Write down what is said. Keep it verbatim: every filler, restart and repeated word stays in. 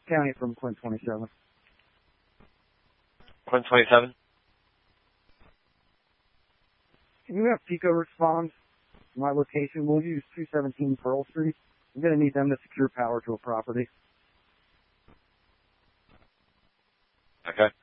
County from Quinn twenty-seven. Quinn twenty-seven. Can you have Pico respond to my location? We'll use two seventeen Pearl Street. I'm going to need them to secure power to a property. Okay.